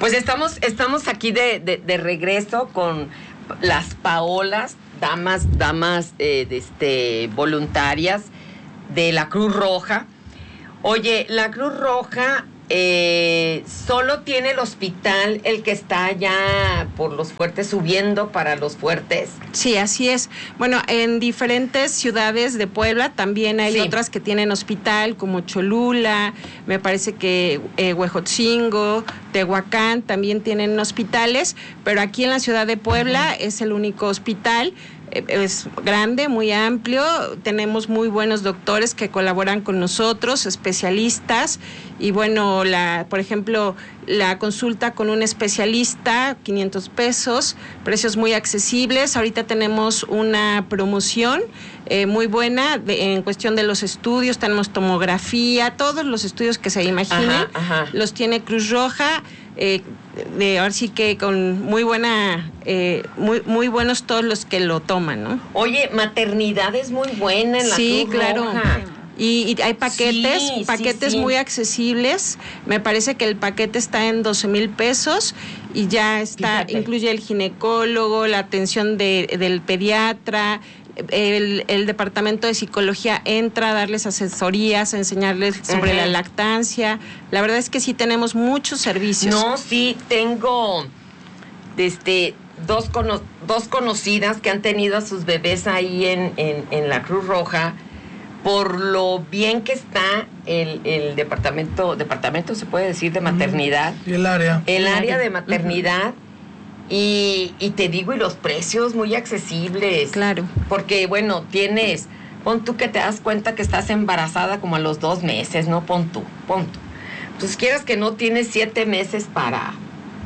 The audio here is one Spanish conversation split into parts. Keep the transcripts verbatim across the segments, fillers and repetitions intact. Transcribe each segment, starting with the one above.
Pues estamos, estamos aquí de, de, de regreso con las Paolas, damas, damas eh, de este, voluntarias de la Cruz Roja. Oye, la Cruz Roja eh, solo tiene el hospital, el que está allá por Los Fuertes, subiendo para Los Fuertes. Sí, así es. Bueno, en diferentes ciudades de Puebla también hay sí. otras que tienen hospital, como Cholula, me parece que eh, Huejotzingo, Tehuacán también tienen hospitales, pero aquí en la ciudad de Puebla uh-huh. es el único hospital. Es grande, muy amplio, tenemos muy buenos doctores que colaboran con nosotros, especialistas, y bueno, la, por ejemplo, la consulta con un especialista, quinientos pesos, precios muy accesibles. Ahorita tenemos una promoción eh, muy buena de, en cuestión de los estudios, tenemos tomografía, todos los estudios que se imaginen, ajá, ajá. los tiene Cruz Roja. Eh, de ahora sí que con muy buena, eh, muy muy buenos todos los que lo toman, ¿no? Oye, maternidad es muy buena en la sí, Cruz claro. Roja. Y, y hay paquetes, sí, paquetes sí, sí. muy accesibles. Me parece que el paquete está en doce mil pesos y ya está, Fíjate. incluye el ginecólogo, la atención de, del pediatra. El, el departamento de psicología entra a darles asesorías, a enseñarles sobre uh-huh. la lactancia. La verdad es que sí tenemos muchos servicios. No, sí, tengo este, dos, cono- dos conocidas que han tenido a sus bebés ahí en, en, en la Cruz Roja, por lo bien que está el, el departamento, departamento se puede decir, de maternidad. Y el área. El área de maternidad. Uh-huh. Y, y te digo, y los precios muy accesibles. Claro. Porque, bueno, tienes, pon tú que te das cuenta que estás embarazada como a los dos meses, ¿no? Pon tú, pon tú. Entonces, quieras que no, tienes siete meses para,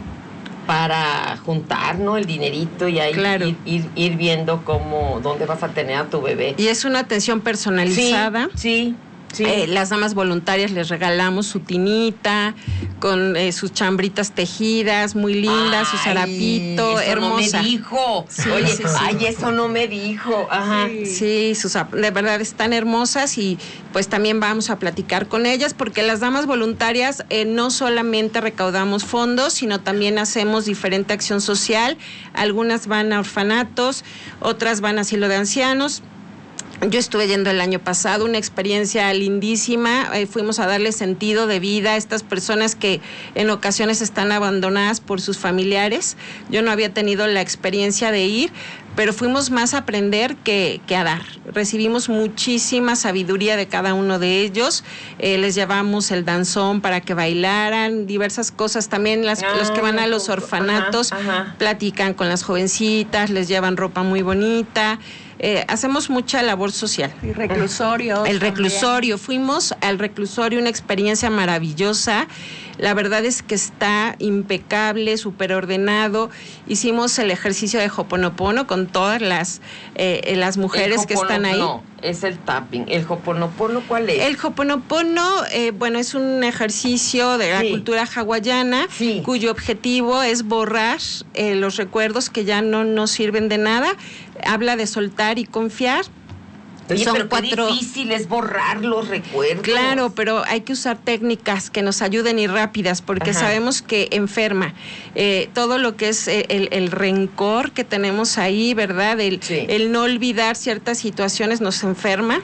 para juntar, ¿no? El dinerito y ahí claro. ir, ir, ir viendo cómo, dónde vas a tener a tu bebé. Y es una atención personalizada. Sí, sí. Sí. Eh, las damas voluntarias les regalamos su tinita con eh, sus chambritas tejidas, muy lindas, ay, su zarapito, eso hermosa. No me dijo. Sí, Oye, sí, sí. ay, eso no me dijo. Ajá. Sí, sí sus, de verdad están hermosas y pues también vamos a platicar con ellas porque las damas voluntarias eh, no solamente recaudamos fondos, sino también hacemos diferente acción social. Algunas van a orfanatos, otras van a asilo de ancianos. Yo estuve yendo el año pasado, una experiencia lindísima, eh, fuimos a darle sentido de vida a estas personas que en ocasiones están abandonadas por sus familiares. Yo no había tenido la experiencia de ir, pero fuimos más a aprender que, que a dar. Recibimos muchísima sabiduría de cada uno de ellos, eh, les llevamos el danzón para que bailaran, diversas cosas. También las, ah, los que van a los orfanatos ajá, ajá. platican con las jovencitas, les llevan ropa muy bonita. Eh, hacemos mucha labor social. Y reclusorio. El reclusorio, fuimos al reclusorio, una experiencia maravillosa. La verdad es que está impecable, súper ordenado. Hicimos el ejercicio de Hoponopono con todas las, eh, las mujeres que están ahí. No, es el tapping. ¿El Hoponopono cuál es? El Hoponopono, eh, bueno, es un ejercicio de la sí. cultura hawaiana, sí. cuyo objetivo es borrar eh, los recuerdos que ya no nos sirven de nada. Habla de soltar y confiar. Oye, Son pero cuatro... qué difícil es borrar los recuerdos. Claro, pero hay que usar técnicas que nos ayuden y rápidas, porque Ajá. sabemos que enferma. Eh, todo lo que es el, el rencor que tenemos ahí, ¿verdad? El, sí. el no olvidar ciertas situaciones nos enferma.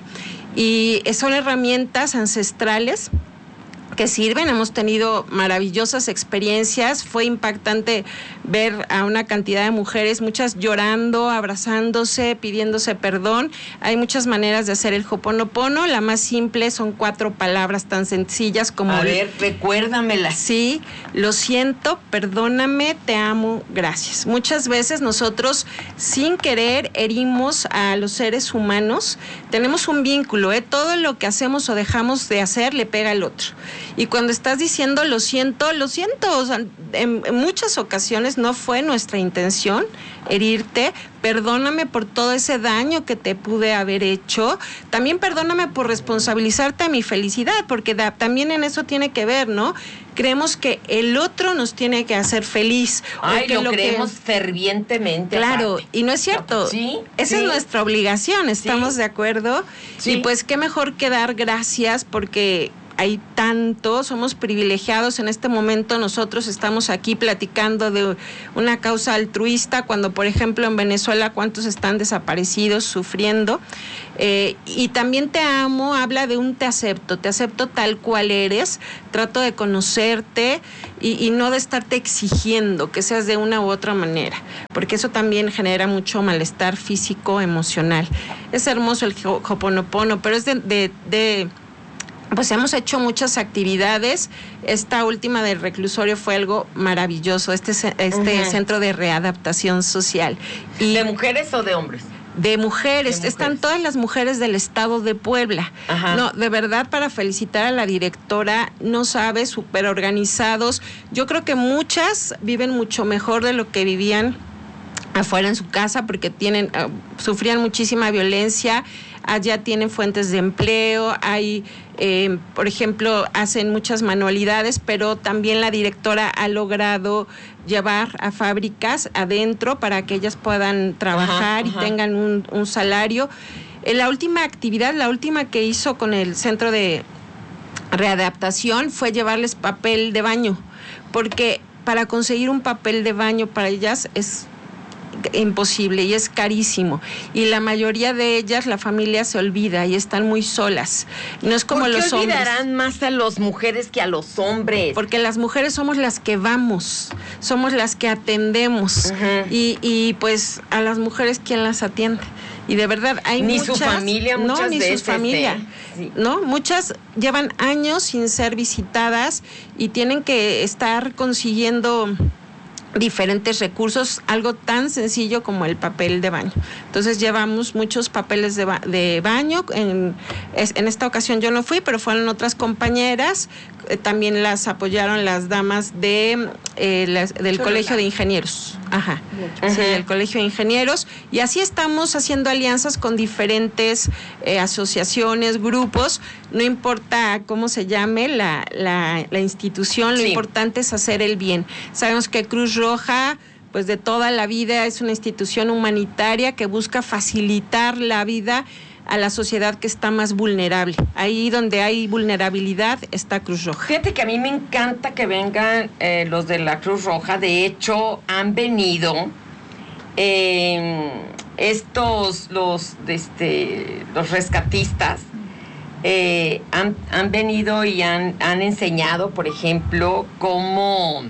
Y son herramientas ancestrales que sirven. Hemos tenido maravillosas experiencias. Fue impactante ver a una cantidad de mujeres, muchas llorando, abrazándose, pidiéndose perdón. Hay muchas maneras de hacer el Hoponopono. La más simple son cuatro palabras tan sencillas como... A ver, recuérdamelas. Sí, lo siento, perdóname, te amo, gracias. Muchas veces nosotros, sin querer, herimos a los seres humanos. Tenemos un vínculo, ¿eh? Todo lo que hacemos o dejamos de hacer le pega al otro. Y cuando estás diciendo lo siento, lo siento, o sea, en, en muchas ocasiones no fue nuestra intención herirte, perdóname por todo ese daño que te pude haber hecho, también perdóname por responsabilizarte a mi felicidad, porque da, también en eso tiene que ver, ¿no? Creemos que el otro nos tiene que hacer feliz. Ay, o que lo, lo creemos que... fervientemente. Claro, aparte. y no es cierto. Sí, Esa sí. es nuestra obligación, ¿estamos sí. de acuerdo? Sí. Y pues qué mejor que dar gracias, porque hay tanto, somos privilegiados en este momento. Nosotros estamos aquí platicando de una causa altruista, cuando por ejemplo en Venezuela cuántos están desaparecidos, sufriendo. Eh, y también Te Amo habla de un te acepto, te acepto tal cual eres, trato de conocerte y, y no de estarte exigiendo que seas de una u otra manera, porque eso también genera mucho malestar físico, emocional. Es hermoso el Ho'oponopono, pero es de, de, de pues hemos hecho muchas actividades. Esta última del reclusorio fue algo maravilloso, este, este uh-huh. centro de readaptación social. Y ¿de mujeres o de hombres? De mujeres. de mujeres, están todas las mujeres del estado de Puebla. Ajá. No, de verdad, para felicitar a la directora, no sabe, súper organizados. Yo creo que muchas viven mucho mejor de lo que vivían afuera en su casa, porque tienen, uh, sufrían muchísima violencia. Allá tienen fuentes de empleo, hay, eh, por ejemplo, hacen muchas manualidades, pero también la directora ha logrado llevar a fábricas adentro para que ellas puedan trabajar, ajá, ajá. y tengan un, un salario. Eh, la última actividad, la última que hizo con el centro de readaptación fue llevarles papel de baño, porque para conseguir un papel de baño para ellas es imposible y es carísimo, y la mayoría de ellas, la familia se olvida y están muy solas. No es como ¿Por qué los hombres. olvidarán más a las mujeres que a los hombres? Porque las mujeres somos las que vamos, somos las que atendemos, uh-huh. y, y pues a las mujeres, ¿quién las atiende? Y de verdad hay ni muchas, su familia muchas no, ni veces, su familia, ¿eh? Sí. ¿no? Muchas llevan años sin ser visitadas y tienen que estar consiguiendo diferentes recursos, algo tan sencillo como el papel de baño. Entonces llevamos muchos papeles de, ba- de baño. En, es, en esta ocasión yo no fui, pero fueron otras compañeras. Eh, también las apoyaron las damas de eh, las, del Cholula. Colegio de Ingenieros. Ajá. Uh-huh. Sí, del Colegio de Ingenieros. Y así estamos haciendo alianzas con diferentes eh, asociaciones, grupos. No importa cómo se llame la, la, la institución, lo sí. importante es hacer el bien. Sabemos que Cruz Roja, pues de toda la vida, es una institución humanitaria que busca facilitar la vida a la sociedad que está más vulnerable. Ahí donde hay vulnerabilidad está Cruz Roja. Fíjate que a mí me encanta que vengan eh, los de la Cruz Roja. De hecho, han venido eh, estos, los, este, los rescatistas, eh, han, han venido y han, han enseñado, por ejemplo, cómo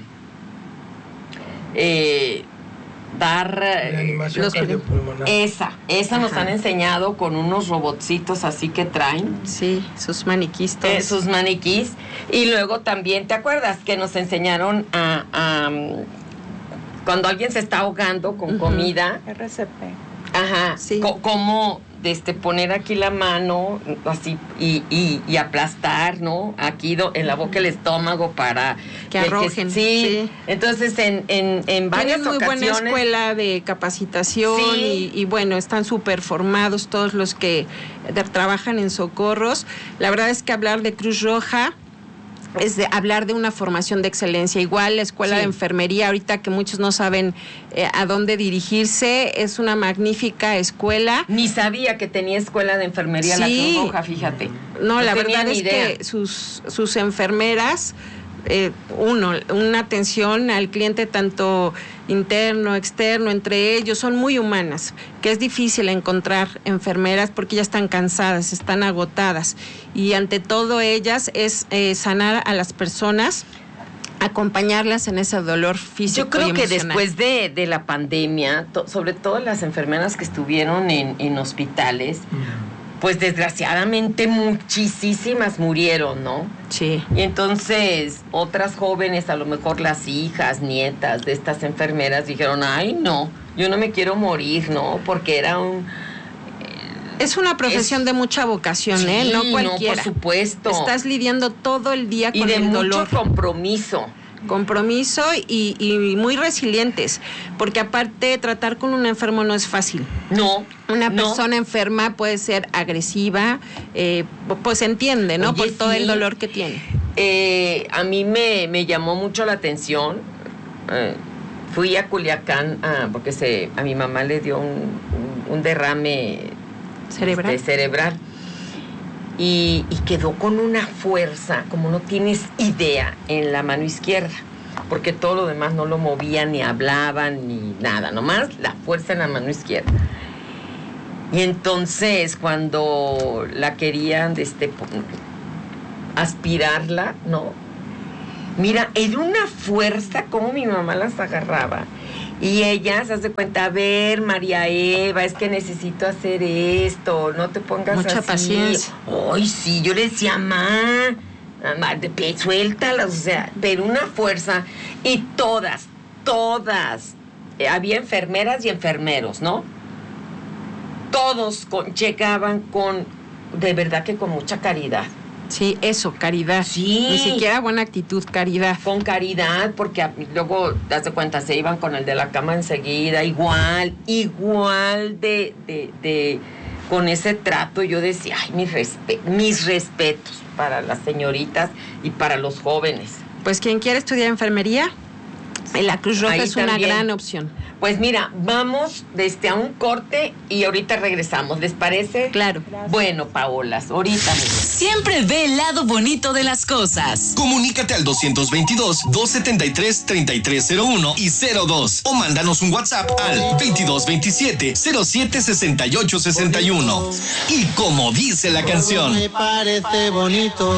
eh, dar animación los, cardiopulmonar. Esa, esa Ajá. nos han enseñado con unos robotcitos así que traen. Sí, sus maniquís. Eh, sus maniquís. Y luego también, ¿te acuerdas que nos enseñaron a, a cuando alguien se está ahogando con uh-huh. comida? R C P. Ajá. Sí. Co- cómo este, poner aquí la mano así y, y, y aplastar, ¿no? Aquí do, en la boca el estómago para que arrojen. Que, sí. sí. Entonces, en, en, en varias Tienen muy ocasiones. buena escuela de capacitación sí. y, y bueno, están súper formados todos los que de, trabajan en socorros. La verdad es que hablar de Cruz Roja es de hablar de una formación de excelencia. Igual la escuela sí. de enfermería, ahorita que muchos no saben eh, a dónde dirigirse, es una magnífica escuela. Ni sabía que tenía escuela de enfermería sí. la Cruz Roja, fíjate. No, no la verdad es idea. que sus, sus enfermeras, eh, uno, una atención al cliente tanto interno, externo, entre ellos, son muy humanas, que es difícil encontrar enfermeras porque ya están cansadas, están agotadas, y ante todo ellas es eh, sanar a las personas, acompañarlas en ese dolor físico. Yo creo y que emocional. Después de, de la pandemia, to, sobre todo las enfermeras que estuvieron en, en hospitales, mm. pues desgraciadamente muchísimas murieron, ¿no? Sí. Y entonces otras jóvenes, a lo mejor las hijas, nietas de estas enfermeras dijeron, ay no, yo no me quiero morir, ¿no? Porque era un... Es una profesión es, de mucha vocación, sí, ¿eh? No cualquiera. No, por supuesto. Estás lidiando todo el día con el dolor. Y de mucho compromiso. Compromiso y, y muy resilientes, porque aparte tratar con un enfermo no es fácil. No. Una no. persona enferma puede ser agresiva, eh, pues se entiende, ¿no? Oye, por todo sí. el dolor que tiene. Eh, a mí me, me llamó mucho la atención. Eh, fui a Culiacán ah, porque se, a mi mamá le dio un, un, un derrame cerebral. Este, cerebral. y, y quedó con una fuerza, como no tienes idea, en la mano izquierda, porque todo lo demás no lo movían, ni hablaban, ni nada, nomás la fuerza en la mano izquierda. Y entonces, cuando la querían este, aspirarla, ¿no? Mira, era una fuerza como mi mamá las agarraba. Y ella se hace cuenta, a ver, María Eva, es que necesito hacer esto, no te pongas Mucha así. paciencia. Ay, sí, yo le decía, mamá, mamá, de pe, suéltalas, o sea, pero una fuerza. Y todas, todas, eh, había enfermeras y enfermeros, ¿no? Todos con, llegaban con, de verdad que con mucha caridad. Sí, eso, caridad. Sí. Ni siquiera buena actitud, caridad. Con caridad, porque a, luego, te das cuenta, se iban con el de la cama enseguida, igual, igual de, de, de, con ese trato. Yo decía, ay, mis, respe- mis respetos para las señoritas y para los jóvenes. Pues quien quiere estudiar enfermería, la Cruz Roja Ahí es una también. gran opción. Pues mira, vamos desde a un corte y ahorita regresamos, ¿les parece? Claro. Bueno, Paolas, ahorita. Siempre ve el lado bonito de las cosas. Comunícate al doscientos veintidós, doscientos setenta y tres, treinta y tres cero uno y cero dos o mándanos un WhatsApp al veintidós veintisiete, cero siete sesenta y ocho sesenta y uno. Y como dice la canción, me parece bonito.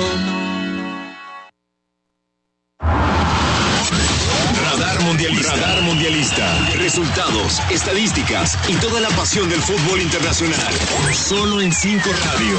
Radar Mundialista. Radar Mundialista. Resultados, estadísticas y toda la pasión del fútbol internacional. Solo en cinco Radio.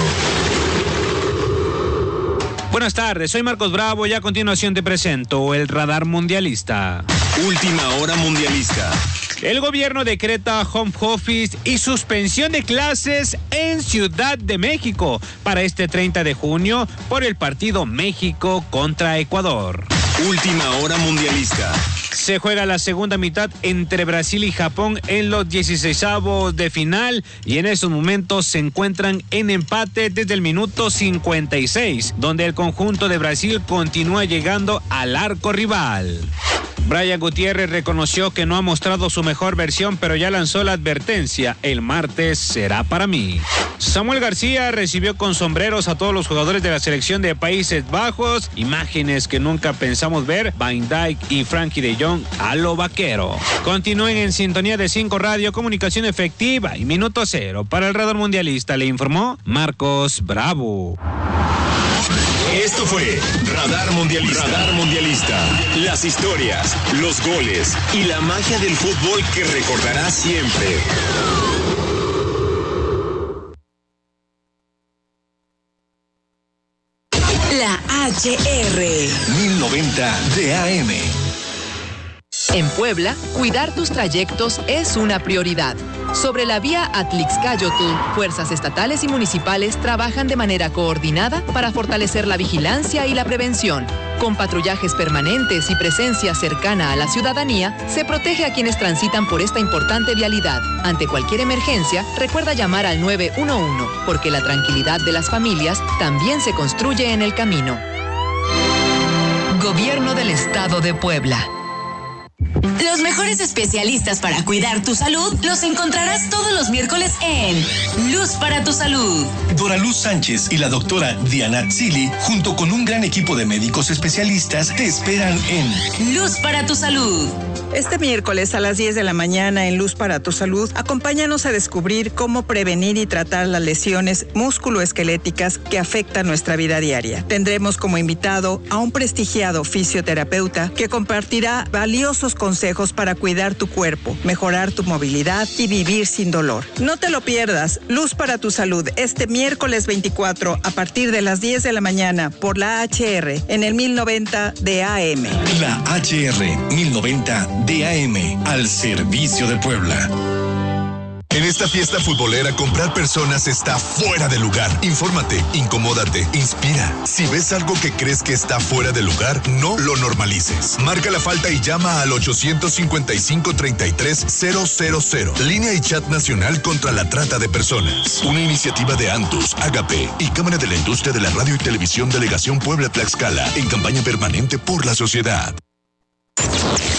Buenas tardes, soy Marcos Bravo y a continuación te presento el Radar Mundialista. Última hora mundialista. El gobierno decreta home office y suspensión de clases en Ciudad de México para este treinta de junio por el partido México contra Ecuador. Última hora mundialista. Se juega la segunda mitad entre Brasil y Japón en los dieciseisavos de final y en esos momentos se encuentran en empate desde el minuto cincuenta y seis, donde el conjunto de Brasil continúa llegando al arco rival. Brian Gutiérrez reconoció que no ha mostrado su mejor versión, pero ya lanzó la advertencia: el martes será para mí. Samuel García recibió con sombreros a todos los jugadores de la selección de Países Bajos, imágenes que nunca pensamos ver, Van Dijk y Frankie de Jong a lo vaquero. Continúen en sintonía de cinco Radio, comunicación efectiva y minuto cero. Para el Radar Mundialista le informó Marcos Bravo. Esto fue Radar Mundialista. Radar Mundialista. Las historias, los goles y la magia del fútbol que recordarás siempre. La H R. mil noventa de A M. En Puebla, cuidar tus trayectos es una prioridad. Sobre la vía Atlixcáyotl, fuerzas estatales y municipales trabajan de manera coordinada para fortalecer la vigilancia y la prevención. Con patrullajes permanentes y presencia cercana a la ciudadanía, se protege a quienes transitan por esta importante vialidad. Ante cualquier emergencia, recuerda llamar al nueve uno uno, porque la tranquilidad de las familias también se construye en el camino. Gobierno del Estado de Puebla. Los mejores especialistas para cuidar tu salud los encontrarás todos los miércoles en Luz para tu Salud. Dora Luz Sánchez y la doctora Diana Zili, junto con un gran equipo de médicos especialistas, te esperan en Luz para tu Salud. Este miércoles a las diez de la mañana en Luz para tu Salud, acompáñanos a descubrir cómo prevenir y tratar las lesiones musculoesqueléticas que afectan nuestra vida diaria. Tendremos como invitado a un prestigiado fisioterapeuta que compartirá valiosos consejos para cuidar tu cuerpo, mejorar tu movilidad y vivir sin dolor. No te lo pierdas, Luz para tu Salud, este miércoles veinticuatro a partir de las diez de la mañana por la H R en el mil noventa de A M. La H R mil noventa de A M, al servicio de Puebla. En esta fiesta futbolera, comprar personas está fuera de lugar. Infórmate, incomódate, inspira. Si ves algo que crees que está fuera de lugar, no lo normalices. Marca la falta y llama al ochocientos cincuenta y cinco, treinta y tres cero cero cero. Línea y chat nacional contra la trata de personas. Una iniciativa de Antus, Agape y Cámara de la Industria de la Radio y Televisión Delegación Puebla Tlaxcala, en campaña permanente por la sociedad.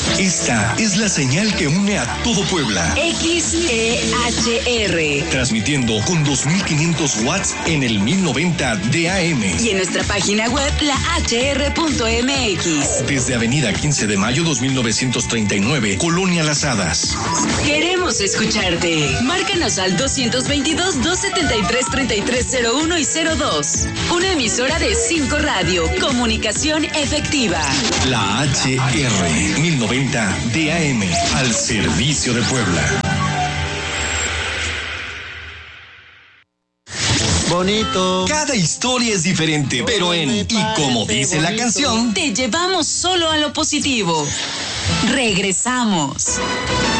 Esta es la señal que une a todo Puebla. X E H R. Transmitiendo con dos mil quinientos watts en el mil noventa de A M. Y en nuestra página web, la h r punto m x. Desde Avenida quince de mayo dos mil novecientos treinta y nueve, Colonia Las Hadas. Queremos escucharte. Márcanos al dos veintidós, dos setenta y tres, treinta y tres cero uno y cero dos. Una emisora de cinco Radio. Comunicación efectiva. La H R mil noventa de A M. Al servicio de Puebla. Bonito. Cada historia es diferente, pero en Y como dice la canción, te llevamos solo a lo positivo. Regresamos.